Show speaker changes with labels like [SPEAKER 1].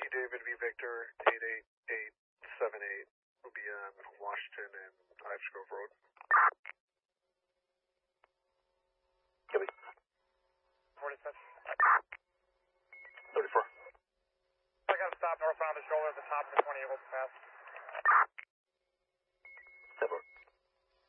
[SPEAKER 1] David V. Victor, 88878, will be on Washington and Ives Grove Road. Give me.
[SPEAKER 2] 47.
[SPEAKER 1] 34.
[SPEAKER 2] I got to stop northbound the shoulder at the top of the 20 overpass.